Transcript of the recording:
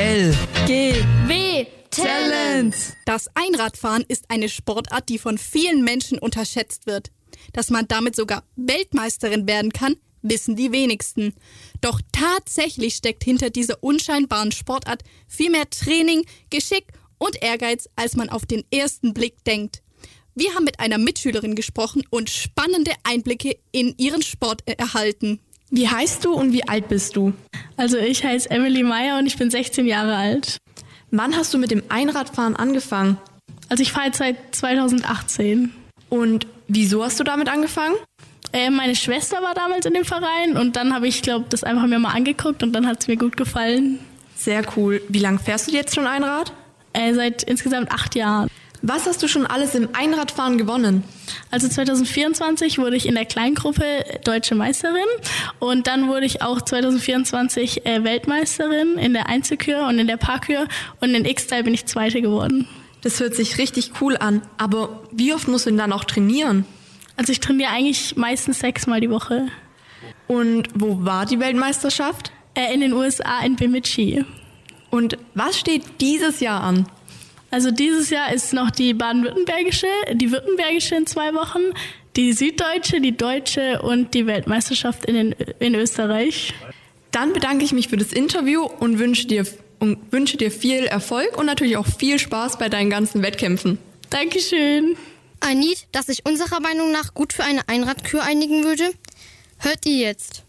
L G W Talent. Das Einradfahren ist eine Sportart, die von vielen Menschen unterschätzt wird. Dass man damit sogar Weltmeisterin werden kann, wissen die wenigsten. Doch tatsächlich steckt hinter dieser unscheinbaren Sportart viel mehr Training, Geschick und Ehrgeiz, als man auf den ersten Blick denkt. Wir haben mit einer Mitschülerin gesprochen und spannende Einblicke in ihren Sport erhalten. Wie heißt du und wie alt bist du? Also ich heiße Emily Meyer und ich bin 16 Jahre alt. Wann hast du mit dem Einradfahren angefangen? Also ich fahre jetzt seit 2018. Und wieso hast du damit angefangen? Meine Schwester war damals in dem Verein und dann habe ich, das einfach mir mal angeguckt und dann hat es mir gut gefallen. Sehr cool. Wie lange fährst du jetzt schon Einrad? Seit insgesamt 8 Jahren. Was hast du schon alles im Einradfahren gewonnen? Also 2024 wurde ich in der Kleingruppe Deutsche Meisterin und dann wurde ich auch 2024 Weltmeisterin in der Einzelkür und in der Parkkür und in X-Style bin ich Zweite geworden. Das hört sich richtig cool an, aber wie oft musst du denn dann auch trainieren? Also ich trainiere eigentlich meistens 6-mal die Woche. Und wo war die Weltmeisterschaft? In den USA in Bemidji. Und was steht dieses Jahr an? Also dieses Jahr ist noch die baden-württembergische, die württembergische in 2 Wochen, die süddeutsche, die deutsche und die Weltmeisterschaft in Österreich. Dann bedanke ich mich für das Interview und wünsche dir viel Erfolg und natürlich auch viel Spaß bei deinen ganzen Wettkämpfen. Dankeschön. Ein Lied, das sich unserer Meinung nach gut für eine Einradkür einigen würde, hört ihr jetzt.